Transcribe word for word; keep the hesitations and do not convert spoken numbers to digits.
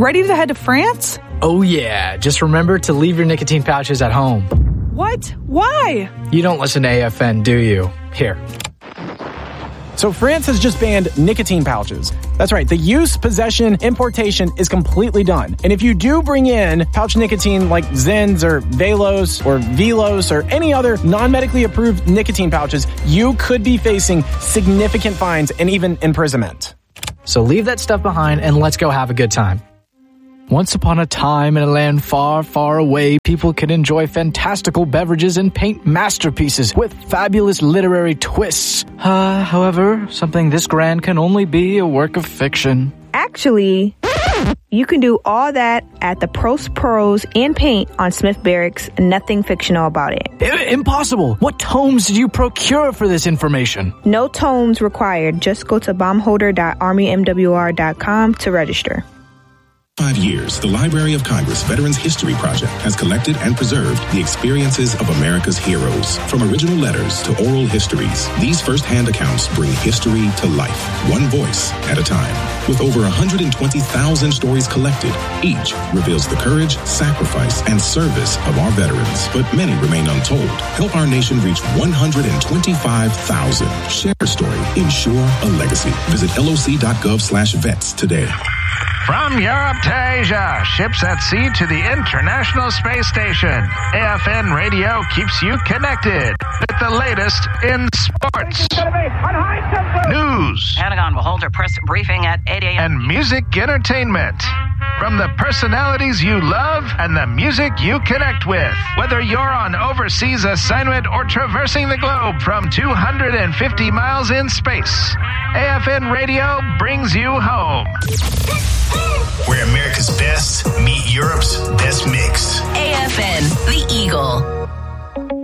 ready to head to France? Oh yeah, just remember to leave your nicotine pouches at home. What? Why? You don't listen to A F N, do you? Here. So France has just banned nicotine pouches. That's right, the use, possession, importation is completely done. And if you do bring in pouch nicotine like Zins or Velos or Velos or any other non-medically approved nicotine pouches, you could be facing significant fines and even imprisonment. So leave that stuff behind and let's go have a good time. Once upon a time in a land far, far away, people could enjoy fantastical beverages and paint masterpieces with fabulous literary twists. Uh, however, something this grand can only be a work of fiction. Actually, you can do all that at the Prost Pros and Paint on Smith Barracks. Nothing fictional about it. I- impossible! What tomes did you procure for this information? No tomes required. Just go to bombholder dot army m w r dot com to register. Five years, the Library of Congress Veterans History Project has collected and preserved the experiences of America's heroes. From original letters to oral histories, these first-hand accounts bring history to life, one voice at a time. With over one hundred twenty thousand stories collected, each reveals the courage, sacrifice, and service of our veterans. But many remain untold. Help our nation reach one hundred twenty-five thousand. Share a story. Ensure a legacy. Visit L O C dot gov slash vets today. From Europe to Asia, ships at sea to the International Space Station, A F N Radio keeps you connected with the latest in sports, news, Pentagon will hold a press briefing at eight a.m. and music entertainment. From the personalities you love and the music you connect with. Whether you're on overseas assignment or traversing the globe from two hundred fifty miles in space, A F N Radio brings you home. Where America's best meet Europe's best mix. A F N, The Eagle.